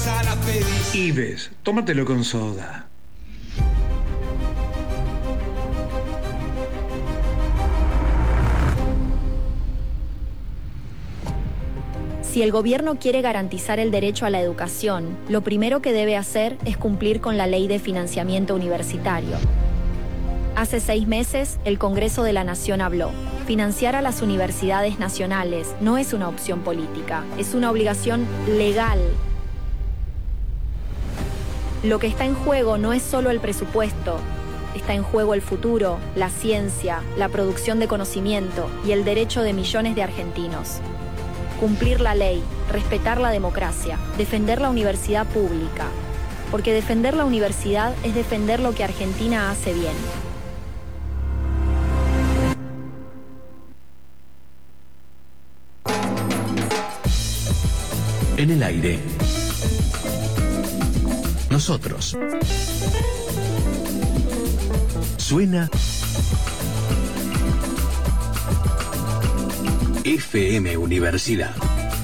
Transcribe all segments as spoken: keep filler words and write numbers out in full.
empezar a pedir. Ives, tómatelo con soda. Si el gobierno quiere garantizar el derecho a la educación, lo primero que debe hacer es cumplir con la Ley de Financiamiento Universitario. Hace seis meses, el Congreso de la Nación habló. Financiar a las universidades nacionales no es una opción política, es una obligación legal. Lo que está en juego no es solo el presupuesto, está en juego el futuro, la ciencia, la producción de conocimiento y el derecho de millones de argentinos. Cumplir la ley, respetar la democracia, defender la universidad pública. Porque defender la universidad es defender lo que Argentina hace bien. En el aire. Nosotros. Suena F M Universidad.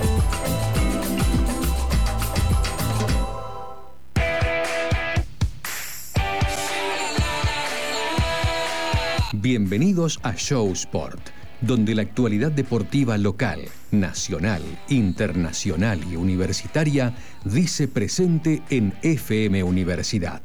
Bienvenidos a Show Sport, donde la actualidad deportiva local, nacional, internacional y universitaria dice presente en F M Universidad.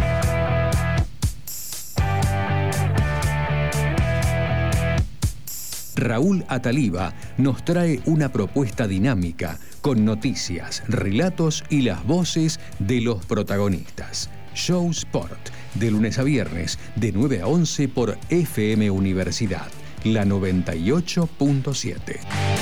Raúl Ataliba nos trae una propuesta dinámica con noticias, relatos y las voces de los protagonistas. Show Sport, de lunes a viernes, de nueve a once por F M Universidad, la noventa y ocho punto siete.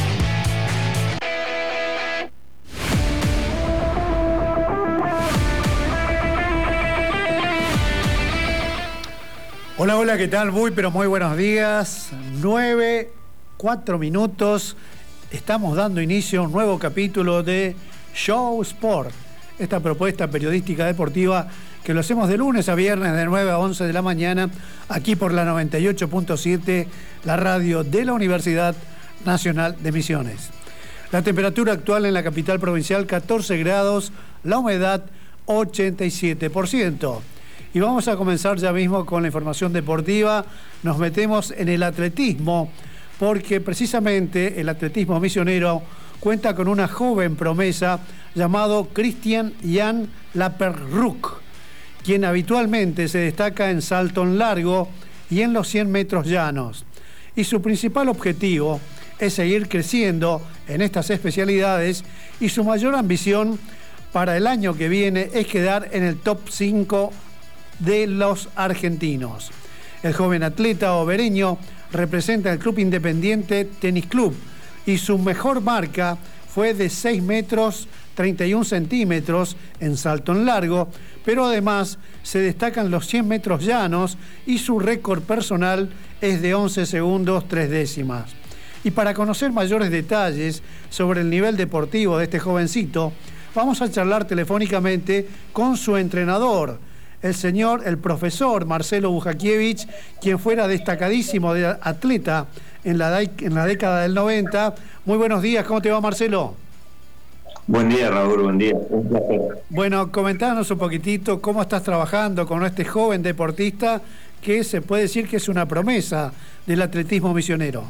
Hola, hola, ¿qué tal? Muy, pero muy buenos días. Nueve, cuatro minutos. Estamos dando inicio a un nuevo capítulo de Show Sport, esta propuesta periodística deportiva que lo hacemos de lunes a viernes de nueve a once de la mañana, aquí por la noventa y ocho punto siete, la radio de la Universidad Nacional de Misiones. La temperatura actual en la capital provincial, catorce grados, la humedad ochenta y siete por ciento. Y vamos a comenzar ya mismo con la información deportiva. Nos metemos en el atletismo, porque precisamente el atletismo misionero cuenta con una joven promesa llamado Christian Jan Laperruc, quien habitualmente se destaca en salto en largo y en los cien metros llanos. Y su principal objetivo es seguir creciendo en estas especialidades, y su mayor ambición para el año que viene es quedar en el top cinco de los argentinos. El joven atleta obereño representa el Club Independiente Tenis Club, y su mejor marca fue de seis metros treinta y un centímetros en salto en largo, pero además se destacan los cien metros llanos y su récord personal es de once segundos tres décimas. Y para conocer mayores detalles sobre el nivel deportivo de este jovencito, vamos a charlar telefónicamente con su entrenador, el señor, el profesor Marcelo Bujakiewicz, quien fuera destacadísimo de atleta en la, en la década del noventa. Muy buenos días, ¿cómo te va, Marcelo? Buen día, Raúl, buen día. Un placer. Bueno, comentanos un poquitito cómo estás trabajando con este joven deportista que se puede decir que es una promesa del atletismo misionero.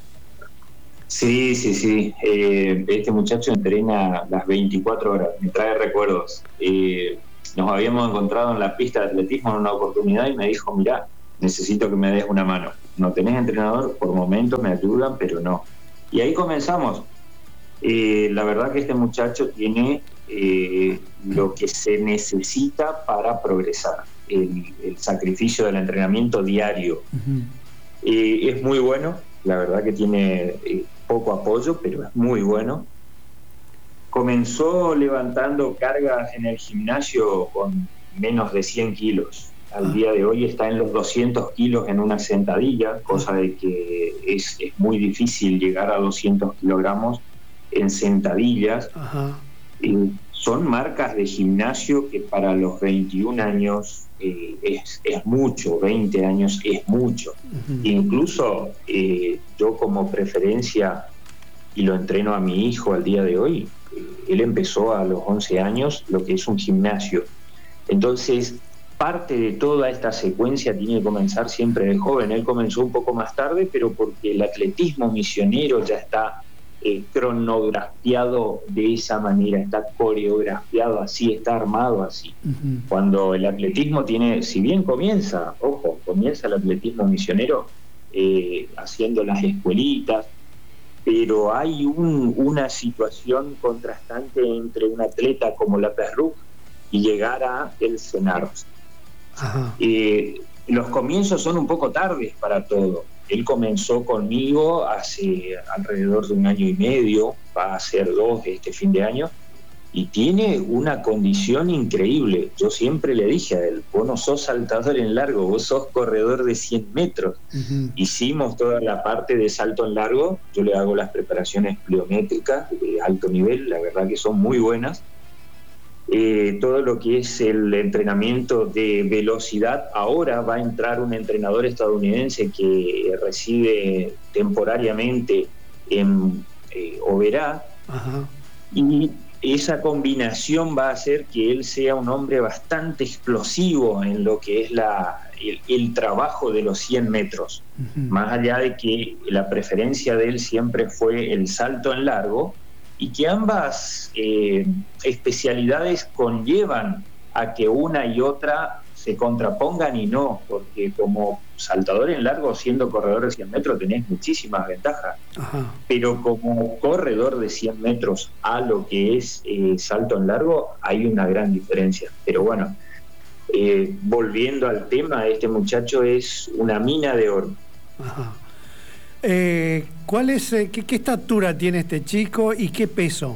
Sí, sí, sí. Eh, este muchacho entrena las veinticuatro horas, me trae recuerdos. Eh, nos habíamos encontrado en la pista de atletismo en una oportunidad y me dijo, mirá, necesito que me des una mano. No tenés entrenador, por momentos me ayudan, pero no. Y ahí comenzamos. Eh, la verdad que este muchacho tiene eh, lo que se necesita para progresar, el, el sacrificio del entrenamiento diario. Uh-huh. Eh, es muy bueno, la verdad que tiene eh, poco apoyo, pero es muy bueno. Comenzó levantando cargas en el gimnasio con menos de cien kilos. Al día de hoy está en los doscientos kilos en una sentadilla, cosa de que es, es muy difícil llegar a doscientos kilogramos en sentadillas. Ajá. Eh, son marcas de gimnasio que para los veintiún años eh, es, es mucho, veinte años es mucho. Uh-huh. Incluso eh, yo como preferencia y lo entreno a mi hijo al día de hoy. Él empezó a los once años lo que es un gimnasio. Entonces, parte de toda esta secuencia tiene que comenzar siempre de joven. Él comenzó un poco más tarde, pero porque el atletismo misionero ya está eh, cronografiado de esa manera, está coreografiado así, está armado así. Uh-huh. Cuando el atletismo tiene, si bien comienza, ojo, comienza el atletismo misionero eh, haciendo las escuelitas, pero hay un, una situación contrastante entre un atleta como la Perruc y llegar a el CENART. Eh, los comienzos son un poco tardes para todo. Él comenzó conmigo hace alrededor de un año y medio, va a ser dos este fin de año, y tiene una condición increíble. Yo siempre le dije a él, vos no sos saltador en largo, vos sos corredor de cien metros. Uh-huh. Hicimos toda la parte de salto en largo, yo le hago las preparaciones pliométricas de alto nivel, la verdad que son muy buenas. Eh, todo lo que es el entrenamiento de velocidad, ahora va a entrar un entrenador estadounidense que reside temporariamente en eh, Oberá. Uh-huh. Y esa combinación va a hacer que él sea un hombre bastante explosivo en lo que es la, el, el trabajo de los cien metros. Uh-huh. Más allá de que la preferencia de él siempre fue el salto en largo, y que ambas eh, especialidades conllevan a que una y otra se contrapongan y no, porque como saltador en largo, siendo corredor de cien metros, tenés muchísimas ventajas. Ajá. Pero como corredor de cien metros a lo que es eh, salto en largo, hay una gran diferencia. Pero bueno, eh, volviendo al tema, este muchacho es una mina de oro. Ajá. Eh, ¿cuál es, eh, qué, qué estatura tiene este chico y qué peso?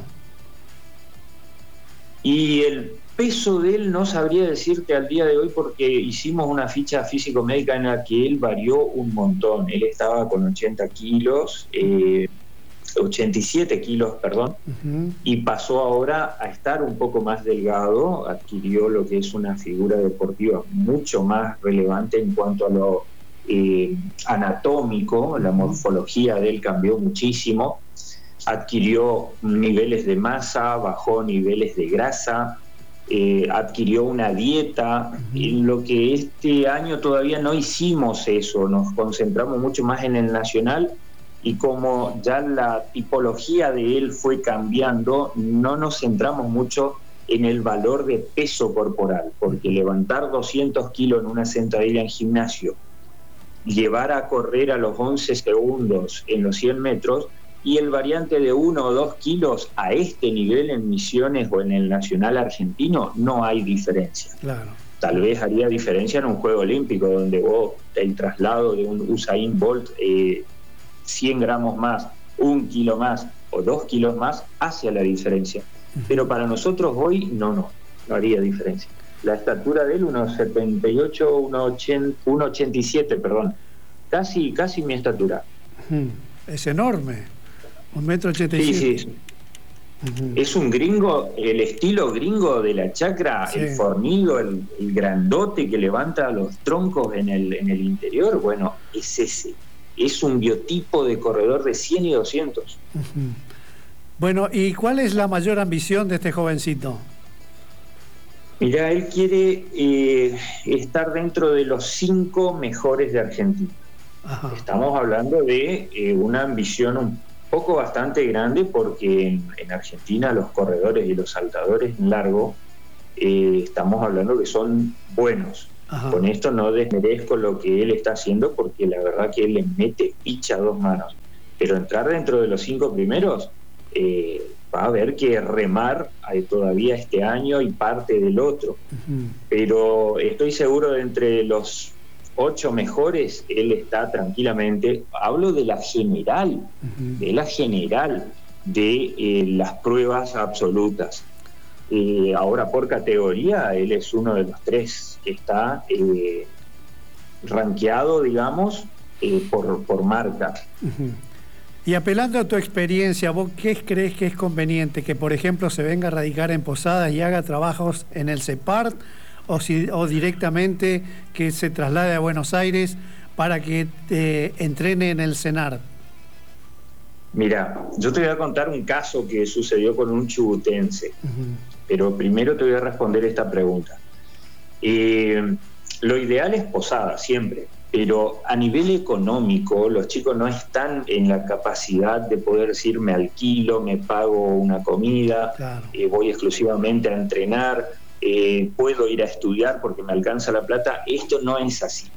Y el peso de él no sabría decirte al día de hoy, porque hicimos una ficha físico-médica en la que él varió un montón. Él estaba con ochenta kilos, eh, ochenta y siete kilos, perdón, uh-huh. y pasó ahora a estar un poco más delgado, adquirió lo que es una figura deportiva mucho más relevante en cuanto a lo eh, anatómico. La morfología de él cambió muchísimo, adquirió niveles de masa, bajó niveles de grasa, eh, adquirió una dieta, uh-huh. en lo que este año todavía no hicimos eso, nos concentramos mucho más en el nacional, y como ya la tipología de él fue cambiando, no nos centramos mucho en el valor de peso corporal, porque levantar doscientos kilos en una sentadilla en gimnasio, llevar a correr a los once segundos en los cien metros, y el variante de uno o dos kilos a este nivel en Misiones o en el Nacional Argentino, no hay diferencia. Claro. Tal vez haría diferencia en un Juego Olímpico, donde vos, el traslado de un Usain Bolt, eh, cien gramos más, un kilo más o dos kilos más, hace la diferencia. Pero para nosotros hoy, no, no, no haría diferencia. La estatura de él, uno setenta y ocho, uno ochenta y siete, perdón. Casi, casi mi estatura. Es enorme. Un metro ochenta y siete. Sí, sí. Uh-huh. Es un gringo, el estilo gringo de la chacra, sí. El fornido, el, el grandote que levanta los troncos en el, en el interior, bueno, es ese. Es un biotipo de corredor de cien y doscientos. Uh-huh. Bueno, ¿y cuál es la mayor ambición de este jovencito? Mirá, él quiere eh, estar dentro de los cinco mejores de Argentina. Ajá. Estamos hablando de eh, una ambición un poco bastante grande, porque en, en Argentina los corredores y los saltadores en largo eh, estamos hablando que son buenos. Ajá. Con esto no desmerezco lo que él está haciendo, porque la verdad que él le mete picha a dos manos, pero entrar dentro de los cinco primeros eh, va a haber que remar eh, todavía este año y parte del otro. Uh-huh. Pero estoy seguro de entre los ocho mejores él está tranquilamente. Hablo de la general, uh-huh. de la general de eh, las pruebas absolutas. Eh, ahora por categoría él es uno de los tres que está eh, rankeado, digamos, eh, por, por marca. Uh-huh. Y apelando a tu experiencia, ¿vos qué crees que es conveniente? ¿Que por ejemplo se venga a radicar en Posadas y haga trabajos en el CEPART, o, si, o directamente que se traslade a Buenos Aires para que eh, entrene en el CENART? Mira, yo te voy a contar un caso que sucedió con un chubutense, Uh-huh. pero primero te voy a responder esta pregunta. Eh, lo ideal es posada, siempre, pero a nivel económico los chicos no están en la capacidad de poder decir me alquilo, me pago una comida, Claro. eh, voy exclusivamente a entrenar, eh, puedo ir a estudiar porque me alcanza la plata. Esto no es así.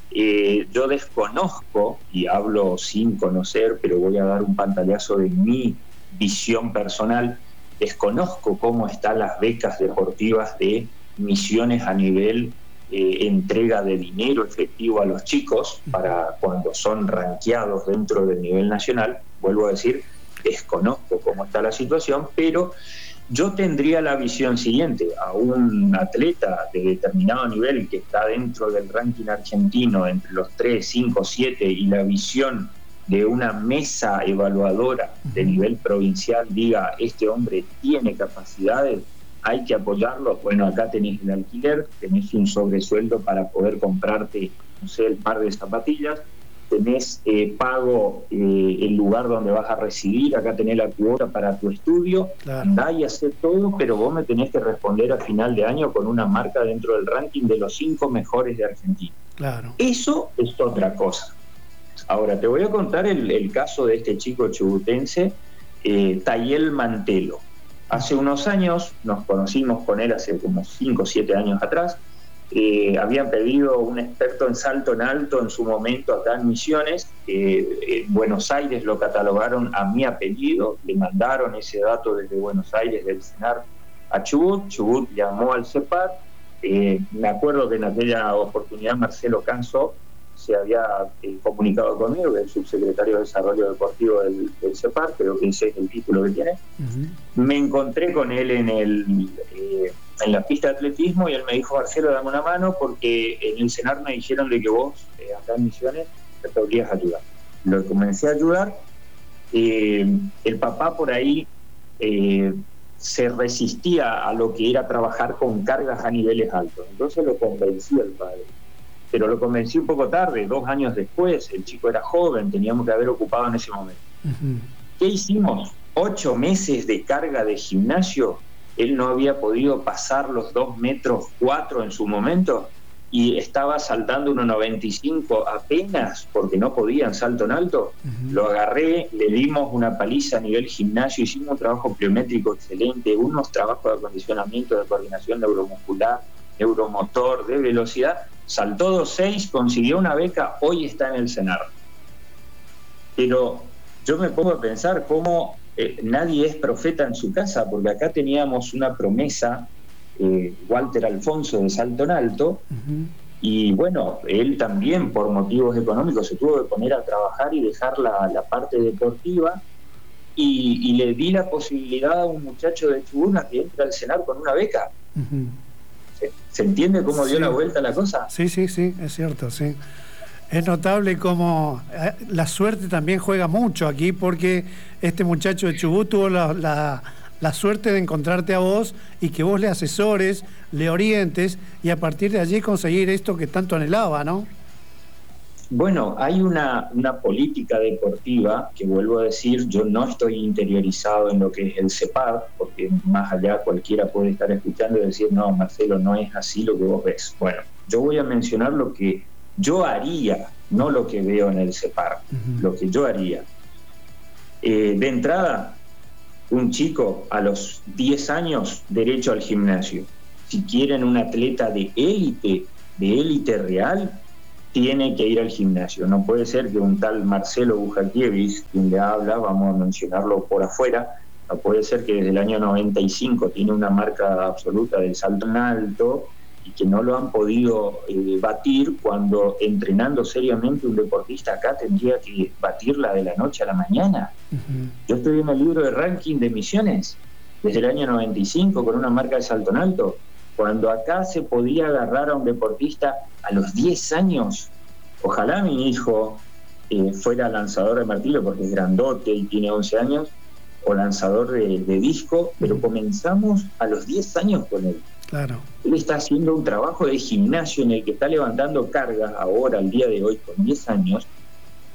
Eh, yo desconozco, y hablo sin conocer, pero voy a dar un pantallazo de mi visión personal, desconozco cómo están las becas deportivas de Misiones a nivel eh, entrega de dinero efectivo a los chicos para cuando son ranqueados dentro del nivel nacional. Vuelvo a decir, desconozco cómo está la situación, pero yo tendría la visión siguiente: a un atleta de determinado nivel que está dentro del ranking argentino entre los tres, cinco, siete, y la visión de una mesa evaluadora de nivel provincial diga este hombre tiene capacidades, hay que apoyarlo. Bueno, acá tenés el alquiler, tenés un sobresueldo para poder comprarte, no sé, el par de zapatillas, tenés eh, pago eh, el lugar donde vas a residir, acá tenés la cuota para tu estudio, Claro. andá y hacé todo, pero vos me tenés que responder a final de año con una marca dentro del ranking de los cinco mejores de Argentina. Claro. Eso es otra cosa. Ahora, te voy a contar el, el caso de este chico chubutense, eh, Tayel Mantelo. Hace unos años, nos conocimos con él hace como cinco o siete años atrás. Eh, habían pedido un experto en salto en alto en su momento acá en Misiones. Eh, en Buenos Aires lo catalogaron a mi apellido, le mandaron ese dato desde Buenos Aires del CENAR a Chubut. Chubut llamó al CEPAR. Eh, me acuerdo que en aquella oportunidad Marcelo Canso se había eh, comunicado conmigo, que es el subsecretario de Desarrollo Deportivo del, del CEPAR, creo que ese es el título que tiene. Uh-huh. Me encontré con él en el eh, en la pista de atletismo y él me dijo: Marcelo, dame una mano porque en el CENAR me dijeron de que vos, eh, acá en Misiones, te podrías ayudar. Lo comencé a ayudar. Eh, el papá por ahí eh, se resistía a lo que era trabajar con cargas a niveles altos, entonces lo convencí al padre. Pero lo convencí un poco tarde, dos años después. El chico era joven, teníamos que haber ocupado en ese momento. Uh-huh. ¿Qué hicimos? Ocho meses de carga de gimnasio. Él no había podido pasar los dos metros cuatro en su momento y estaba saltando uno noventa y cinco apenas porque no podía en salto en alto. Uh-huh. Lo agarré, le dimos una paliza a nivel gimnasio, hicimos un trabajo pliométrico excelente, unos trabajos de acondicionamiento, de coordinación neuromuscular, neuromotor, de velocidad. Saltó dos seis, consiguió una beca, hoy está en el CENAR. Pero yo me pongo a pensar cómo eh, nadie es profeta en su casa, porque acá teníamos una promesa, eh, Walter Alfonso de salto en alto, Uh-huh. y bueno, él también por motivos económicos se tuvo que poner a trabajar y dejar la, la parte deportiva, y, y le di la posibilidad a un muchacho de Chubut que entra al CENAR con una beca. Uh-huh. ¿Se, se entiende cómo dio Sí. la vuelta la cosa? Sí, sí, sí, es cierto, sí. Es notable cómo eh, la suerte también juega mucho aquí, porque este muchacho de Chubut tuvo la, la, la suerte de encontrarte a vos y que vos le asesores, le orientes y a partir de allí conseguir esto que tanto anhelaba, ¿no? Bueno, hay una, una política deportiva que, vuelvo a decir, yo no estoy interiorizado en lo que es el CEPAR, porque más allá cualquiera puede estar escuchando y decir, no, Marcelo, no es así lo que vos ves. Bueno, yo voy a mencionar lo que yo haría, no lo que veo en el CEPAR, Uh-huh. lo que yo haría. Eh, de entrada, un chico a los diez años, derecho al gimnasio. Si quieren un atleta de élite, de élite real, tiene que ir al gimnasio. No puede ser que un tal Marcelo Bujakiewicz, quien le habla, vamos a mencionarlo por afuera, no puede ser que desde el año noventa y cinco tiene una marca absoluta del salto en alto y que no lo han podido eh, batir, cuando entrenando seriamente un deportista acá tendría que batirla de la noche a la mañana. Uh-huh. Yo estoy en el libro de ranking de Misiones desde el año noventa y cinco con una marca de salto en alto, cuando acá se podía agarrar a un deportista a los diez años. Ojalá mi hijo eh, fuera lanzador de martillo porque es grandote y tiene once años, o lanzador de, de disco, pero comenzamos a los diez años con él. Claro. Él está haciendo un trabajo de gimnasio en el que está levantando cargas ahora, al día de hoy, con diez años,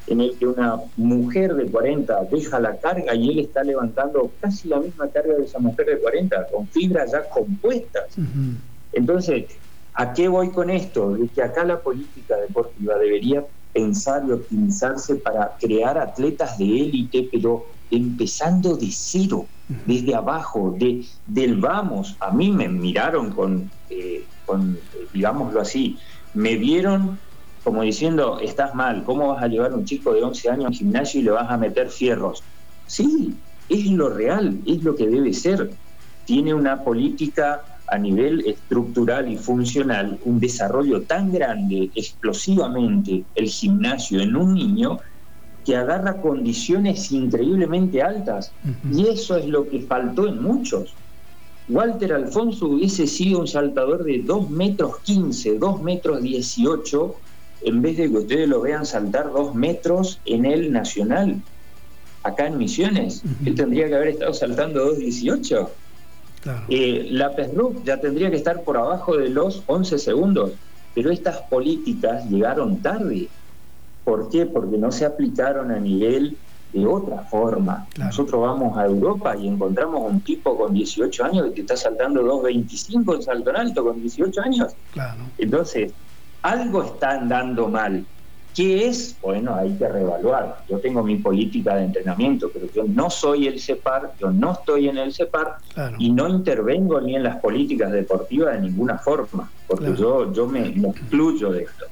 en el que una mujer de cuarenta deja la carga y él está levantando casi la misma carga de esa mujer de cuarenta, con fibras ya compuestas. Uh-huh. Entonces, ¿a qué voy con esto? De que acá la política deportiva debería pensar y optimizarse para crear atletas de élite, pero empezando de cero, uh-huh. desde abajo, de, del vamos. A mí me miraron con, eh, con, digámoslo así, me vieron como diciendo, estás mal, ¿cómo vas a llevar a un chico de once años al gimnasio y le vas a meter fierros? Sí, es lo real, es lo que debe ser. Tiene una política a nivel estructural y funcional, un desarrollo tan grande, explosivamente, el gimnasio en un niño, que agarra condiciones increíblemente altas. Uh-huh. Y eso es lo que faltó en muchos. Walter Alfonso hubiese sido un saltador de dos metros quince, dos metros dieciocho, en vez de que ustedes lo vean saltar dos metros en el Nacional, acá en Misiones. Uh-huh. Él tendría que haber estado saltando dos dieciocho. Claro. Eh, la Pesruc ya tendría que estar por abajo de los once segundos, pero estas políticas llegaron tarde. ¿Por qué? Porque no se aplicaron a nivel de otra forma. Claro. Nosotros vamos a Europa y encontramos un tipo con dieciocho años que está saltando dos veinticinco en salto en alto con dieciocho años. Claro. Entonces, algo está andando mal. ¿Qué es? Bueno, hay que reevaluar. Yo tengo mi política de entrenamiento, pero yo no soy el CEPAR, yo no estoy en el CEPAR, claro. y no intervengo ni en las políticas deportivas de ninguna forma, porque claro. yo, yo me, me excluyo de esto.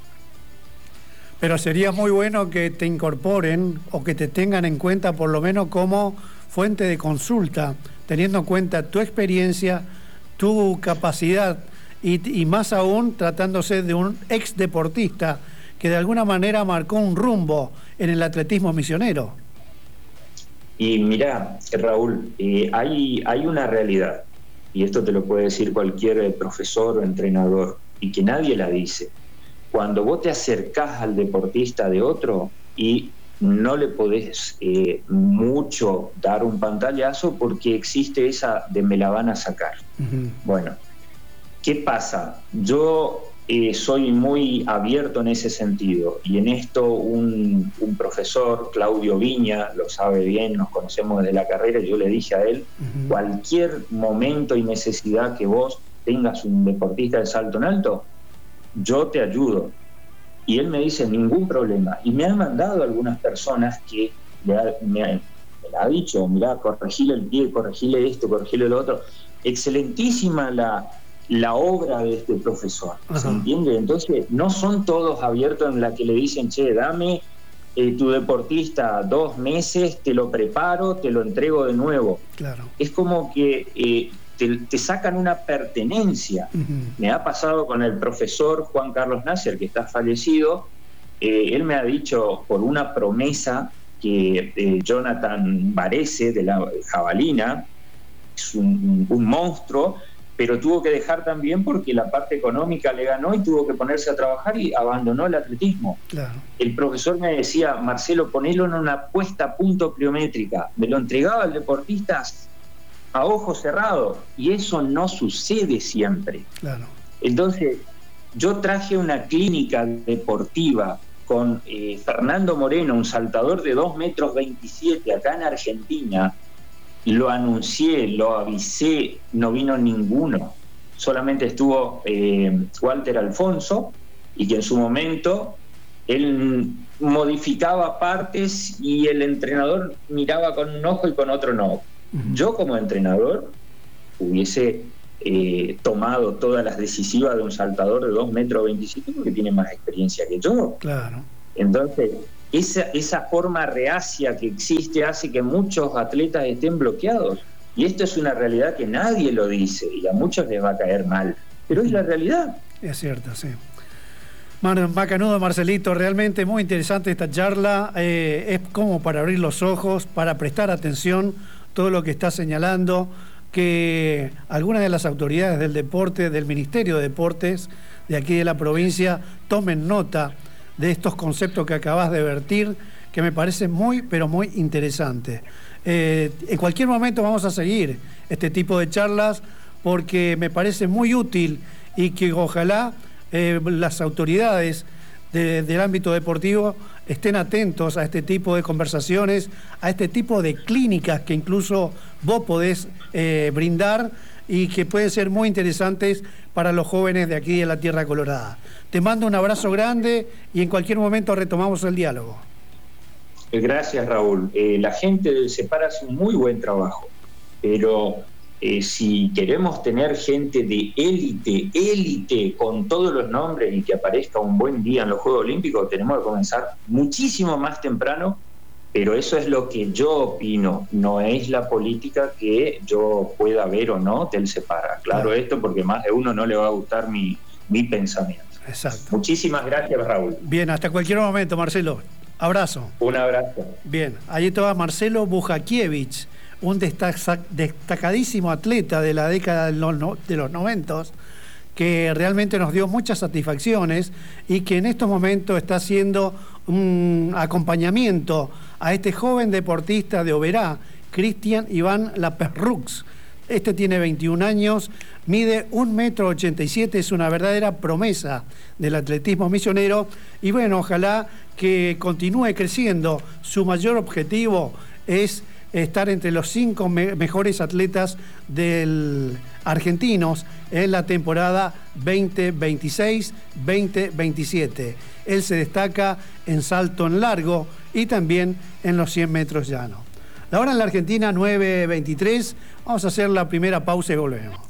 Pero sería muy bueno que te incorporen o que te tengan en cuenta por lo menos como fuente de consulta, teniendo en cuenta tu experiencia, tu capacidad y, y más aún tratándose de un ex deportista que de alguna manera marcó un rumbo en el atletismo misionero. Y mirá, Raúl, eh, hay, hay una realidad, y esto te lo puede decir cualquier profesor o entrenador, y que nadie la dice. Cuando vos te acercás al deportista de otro y no le podés eh, mucho dar un pantallazo porque existe esa de me la van a sacar. Uh-huh. Bueno, ¿qué pasa? Yo eh, soy muy abierto en ese sentido, y en esto un, un profesor, Claudio Viña, lo sabe bien, nos conocemos desde la carrera, y yo le dije a él, uh-huh. cualquier momento y necesidad que vos tengas un deportista de salto en alto, yo te ayudo. Y él me dice, ningún problema. Y me han mandado algunas personas que le ha, me, ha, me ha dicho, mirá, corregile el pie, corregile esto, corregile lo otro. Excelentísima la, la obra de este profesor, uh-huh. ¿se entiende? Entonces, no son todos abiertos en la que le dicen, che, dame eh, tu deportista dos meses, te lo preparo, te lo entrego de nuevo. Claro. Es como que eh, te, te sacan una pertenencia. Uh-huh. Me ha pasado con el profesor Juan Carlos Nasser, que está fallecido. Eh, él me ha dicho, por una promesa, que eh, Jonathan Varese, de la Jabalina, es un, un monstruo, pero tuvo que dejar también porque la parte económica le ganó y tuvo que ponerse a trabajar y abandonó el atletismo. Claro. El profesor me decía, Marcelo, ponelo en una puesta a punto pliométrica. Me lo entregaba el deportista a ojos cerrados, y eso no sucede siempre. Claro. Entonces, yo traje una clínica deportiva con eh, Fernando Moreno, un saltador de dos metros veintisiete acá en Argentina. Lo anuncié, lo avisé, no vino ninguno. Solamente estuvo eh, Walter Alfonso, y que en su momento él modificaba partes y el entrenador miraba con un ojo y con otro no. Uh-huh. Yo como entrenador hubiese eh, tomado todas las decisivas de un saltador de dos metros veintisiete porque tiene más experiencia que yo. Claro. Entonces, esa, esa forma reacia que existe hace que muchos atletas estén bloqueados. Y esto es una realidad que nadie lo dice, y a muchos les va a caer mal, pero es la realidad. Es cierto, sí. Mar, Macanudo, Marcelito, realmente muy interesante esta charla. Eh, es como para abrir los ojos, para prestar atención todo lo que está señalando, que algunas de las autoridades del deporte, del Ministerio de Deportes de aquí de la provincia, tomen nota de estos conceptos que acabas de vertir, que me parece muy, pero muy interesante. Eh, en cualquier momento vamos a seguir este tipo de charlas porque me parece muy útil, y que ojalá eh, las autoridades de, del ámbito deportivo estén atentos a este tipo de conversaciones, a este tipo de clínicas que incluso vos podés eh, brindar y que pueden ser muy interesantes para los jóvenes de aquí de la Tierra Colorada. Te mando un abrazo grande y en cualquier momento retomamos el diálogo. Gracias, Raúl. Eh, la gente del CEPAR hace un muy buen trabajo, pero eh, si queremos tener gente de élite, élite, con todos los nombres y que aparezca un buen día en los Juegos Olímpicos, tenemos que comenzar muchísimo más temprano, pero eso es lo que yo opino, no es la política que yo pueda ver o no del CEPAR. Claro, esto porque más de uno no le va a gustar mi, mi pensamiento. Exacto. Muchísimas gracias, Raúl. Bien, hasta cualquier momento, Marcelo. Abrazo. Un abrazo. Bien, allí estaba Marcelo Bujakiewicz, un destacadísimo atleta de la década de los noventas, que realmente nos dio muchas satisfacciones y que en estos momentos está haciendo un acompañamiento a este joven deportista de Oberá, Cristian Iván Laperrux. Este tiene veintiún años, mide un metro ochenta y siete, es una verdadera promesa del atletismo misionero y bueno, ojalá que continúe creciendo. Su mayor objetivo es estar entre los cinco me mejores atletas del argentinos en la temporada veinte veintiséis veinte veintisiete. Él se destaca en salto en largo y también en los cien metros llanos. La hora en la Argentina, nueve veintitrés. Vamos a hacer la primera pausa y volvemos.